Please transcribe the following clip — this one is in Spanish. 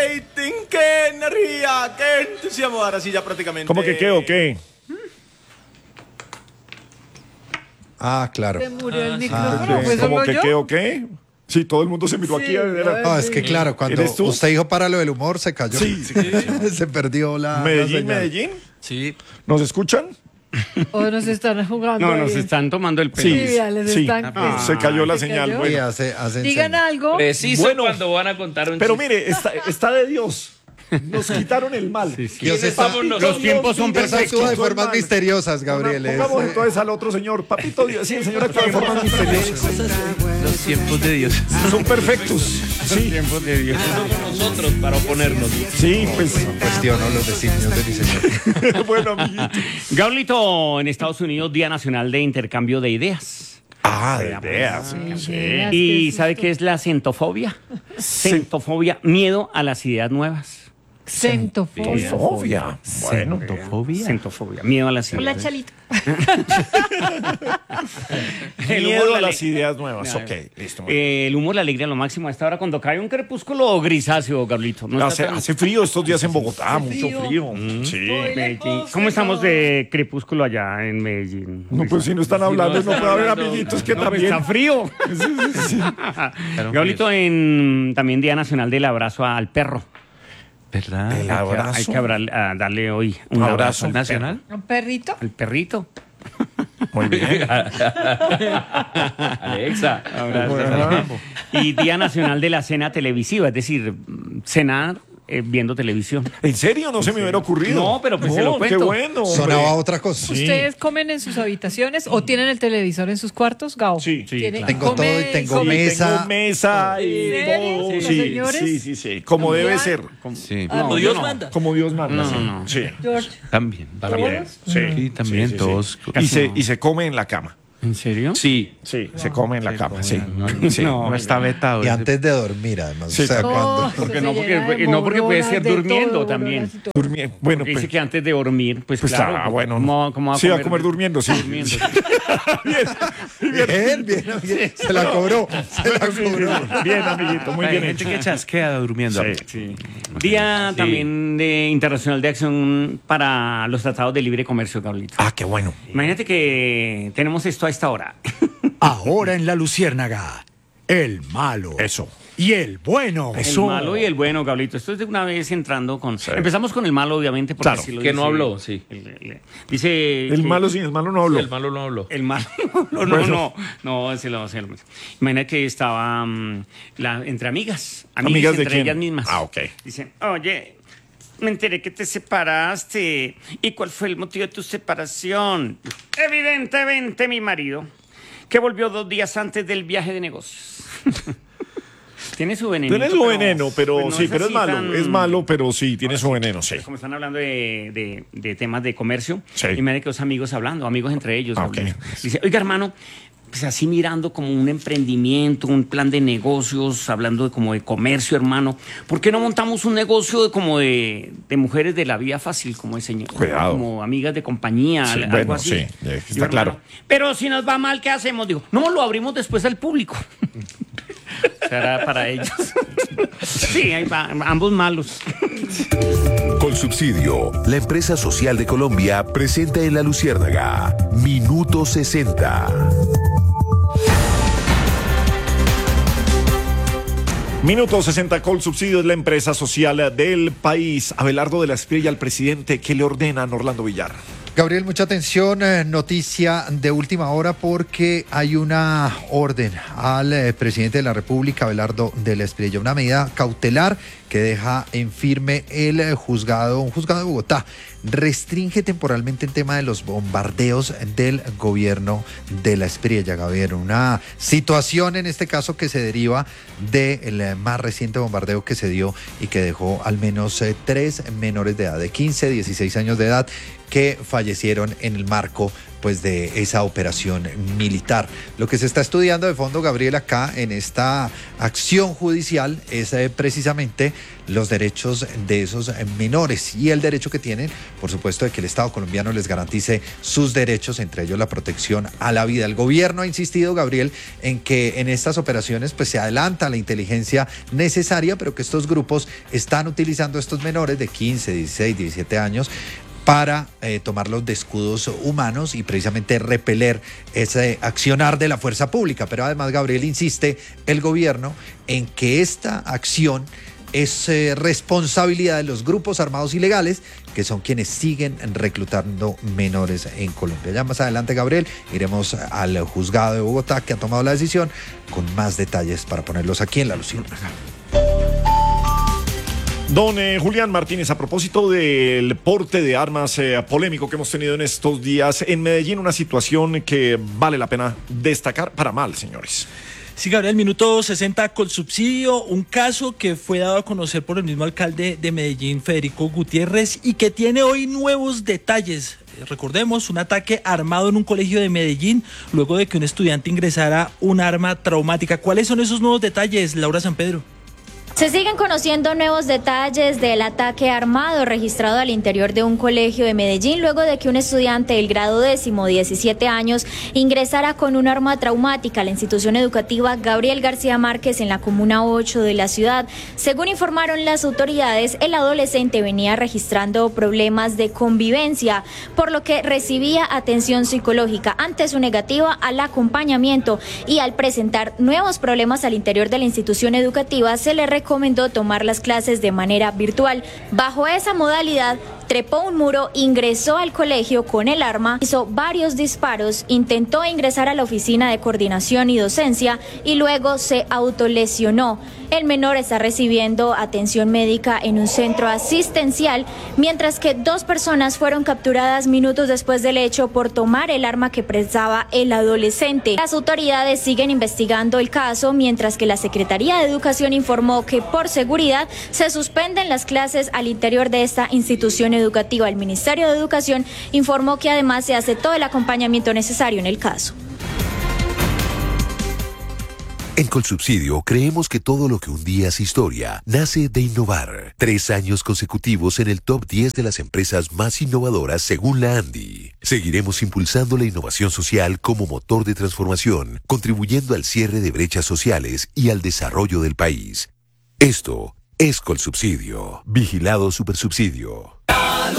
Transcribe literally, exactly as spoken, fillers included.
rating, qué energía, qué entusiasmo. Ahora sí ya prácticamente. ¿Cómo que qué o qué? Ah, claro. Se murió el Ah, micrófono. sí. Pues ¿Cómo solo que yo. qué o qué? Sí, todo el mundo se miró Sí, aquí a ver. ay, No, es que claro, cuando ¿Eres tú? usted dijo para lo del humor, se cayó. Sí, sí. Se perdió la. la Medellín, señal. Medellín. Sí. ¿Nos escuchan? O nos están jugando. No, ahí. nos están tomando el pelo. Sí, ya les sí. están. Ah, Se cayó la ¿se señal. cayó? Sí, Bueno. hace, hacen Digan señas. algo. Preciso Bueno. cuando van a contar un Pero chiste. mire, está, está de Dios. Nos quitaron el mal. Dios está- Papito Dios, Los tiempos son Dios actúa perfectos. de formas misteriosas, Gabriel. es- Pongamos entonces al otro señor. Papito Dios. Sí, el señor actúa de formas misteriosas. los tiempos de Dios. Son perfectos. Sí, Tiempos de Dios. Somos nosotros para oponernos. sí, pues. Cuestiono los designios de mi señor. Bueno, amiguito. Gaulito, en Estados Unidos, Día Nacional de Intercambio de Ideas. Ah, de ideas. Sí, Sí. ¿Y sabe qué es la centofobia? Centofobia, miedo a las ideas nuevas. Xentofobia. Fobia. Bueno. Centofobia, miedo a las ideas. Hola, Chalito. El Miedo humor, a la las ale- ideas nuevas. No, Ok, listo. muy bien. Eh, el humor, la alegría, lo máximo a esta hora cuando cae un crepúsculo grisáceo, Gaulito. ¿No está Hace, tan- hace frío estos días en Bogotá, Hace mucho frío. frío. Sí. Medellín. ¿Cómo estamos de crepúsculo allá en Medellín? No, pues si no están hablando, no puede haber amiguitos que No, pues, también. está frío. Gaulito, en también Día Nacional del Abrazo al Perro. ¿Verdad? El Hay que- abrazo. Hay que abra- a darle hoy un Un abrazo, abrazo al nacional. ¿Un perrito? perro, al perrito. Muy bien. Alexa. Bueno. Y Día Nacional de la Cena Televisiva, es decir, cenar eh, viendo televisión. ¿En serio? No se me hubiera ocurrido. No, pero pues se lo Qué cuento. bueno. hombre. Sonaba otra cosa. Sí. ¿Ustedes comen en sus habitaciones o tienen el televisor en sus cuartos, Gao? Sí. Sí, ¿Tiene- claro. Tengo todo y tengo come- mesa. Tengo mesa y ¿En serio? todo. ¿Los Sí, señores? sí, sí, sí. Como debe ¿Ya? ser. Sí. Ah, Como no, Dios no. manda. Como Dios manda. No, sí. no, no. Sí. George. También. También. Sí. Sí, también Sí, sí, sí. todos. Y se, y se come en la cama. ¿En serio? Sí. Sí, se come en la cama. Sí. Sí. No, No está vetado. Y antes de dormir, además. Sí. O sea, No, cuando. se Porque no, llena porque- de no, porque puede ser moronas, de durmiendo todo, también. moronas y todo. Durmi- Bueno, Porque pues. dice que antes de dormir, pues, Pues claro. ah, bueno. ¿cómo, cómo va a sí, comer? a comer durmiendo, sí. Durmiendo. Bien, bien, bien. Se la cobró. Se la cobró. Bien, amiguito, muy Hay bien gente hecho. que chasquea durmiendo. Sí. Sí. Día Sí. también de Internacional de Acción para los Tratados de Libre Comercio, Carlito. Ah, qué bueno. Imagínate que tenemos esto a esta hora. Ahora en La Luciérnaga, el malo Eso. y el bueno. Eso. El malo y el bueno, Gablito. Esto es de una vez entrando con... Empezamos con el malo, obviamente, porque Claro, así lo que no dice- habló, sí. el- el- dice... El que- malo sin el malo no habló. El malo no habló. El malo, no, no, Bueno. no, no, se lo, se lo- Imagina que estaba mm, la- entre amigas, amigas, ¿Amigas de entre quién? ellas mismas. Ah, ok. Dicen, oye, me enteré que te separaste. ¿Y cuál fue el motivo de tu separación? Evidentemente mi marido, que volvió dos días antes del viaje de negocios. Tiene su veneno. Tiene su veneno, pero pues no sí, pero es así malo. tan- Es malo, pero sí, tiene su veneno, sí. Como están hablando de, de- de temas de comercio, Sí. y me da que los amigos hablando, amigos entre ellos. Ah, hablando. ok. Dice, oiga, hermano, pues así mirando como un emprendimiento, un plan de negocios, hablando de como de comercio, hermano. ¿Por qué no montamos un negocio de, como de, de mujeres de la vida fácil, como el señor? Cuidado. Como amigas de compañía, Sí, algo bueno, así. sí, está Digo, hermano, claro. pero si nos va mal, ¿qué hacemos? Digo, no, lo abrimos después al público. Será para ellos. Sí, ahí va, ambos malos. Colsubsidio, la empresa social de Colombia, presenta en La Luciérnaga Minuto sesenta. Minuto sesenta, Colsubsidio es la empresa social del país. Abelardo de la Espriella, al presidente, ¿qué le ordenan Orlando Villar? Gabriel, mucha atención, eh, noticia de última hora porque hay una orden al eh, presidente de la República, Abelardo de la Espriella, una medida cautelar que deja en firme el eh, juzgado, un juzgado de Bogotá. Restringe temporalmente el tema de los bombardeos del gobierno de la Espriella, Gabriel. Una situación en este caso que se deriva del eh, más reciente bombardeo que se dio y que dejó al menos eh, tres menores de edad, de quince, dieciséis años de edad, que fallecieron en el marco pues de esa operación militar. Lo que se está estudiando de fondo, Gabriel, acá en esta acción judicial es eh, precisamente los derechos de esos menores y el derecho que tienen, por supuesto, de que el Estado colombiano les garantice sus derechos, entre ellos la protección a la vida. El gobierno ha insistido, Gabriel, en que en estas operaciones pues se adelanta la inteligencia necesaria, pero que estos grupos están utilizando a estos menores de quince, dieciséis, diecisiete años para eh, tomarlos de escudos humanos y precisamente repeler ese accionar de la fuerza pública. Pero además, Gabriel, insiste el gobierno en que esta acción es eh, responsabilidad de los grupos armados ilegales, que son quienes siguen reclutando menores en Colombia. Ya más adelante, Gabriel, iremos al juzgado de Bogotá, que ha tomado la decisión, con más detalles para ponerlos aquí en La Luciérnaga. Don eh, Julián Martínez, a propósito del porte de armas eh, polémico que hemos tenido en estos días en Medellín, una situación que vale la pena destacar para mal, señores. Sí, Gabriel, minuto sesenta con subsidio, un caso que fue dado a conocer por el mismo alcalde de Medellín, Federico Gutiérrez, y que tiene hoy nuevos detalles. Recordemos, un ataque armado en un colegio de Medellín, luego de que un estudiante ingresara un arma traumática. ¿Cuáles son esos nuevos detalles, Laura San Pedro? Se siguen conociendo nuevos detalles del ataque armado registrado al interior de un colegio de Medellín luego de que un estudiante del grado décimo, diecisiete años, ingresara con un arma traumática a la institución educativa Gabriel García Márquez en la comuna ocho de la ciudad. Según informaron las autoridades, el adolescente venía registrando problemas de convivencia, por lo que recibía atención psicológica. Ante su negativa al acompañamiento y al presentar nuevos problemas al interior de la institución educativa, se le recomendó recomendó tomar las clases de manera virtual. Bajo esa modalidad, trepó un muro, ingresó al colegio con el arma, hizo varios disparos, intentó ingresar a la oficina de coordinación y docencia y luego se autolesionó. El menor está recibiendo atención médica en un centro asistencial, mientras que dos personas fueron capturadas minutos después del hecho por tomar el arma que prestaba el adolescente. Las autoridades siguen investigando el caso, mientras que la Secretaría de Educación informó que por seguridad se suspenden las clases al interior de esta institución educativa. El Ministerio de Educación informó que además se hace todo el acompañamiento necesario en el caso. En Colsubsidio creemos que todo lo que un día es historia nace de innovar. Tres años consecutivos en el top diez de las empresas más innovadoras según la ANDI. Seguiremos impulsando la innovación social como motor de transformación, contribuyendo al cierre de brechas sociales y al desarrollo del país. Esto es Colsubsidio. Vigilado Supersubsidio.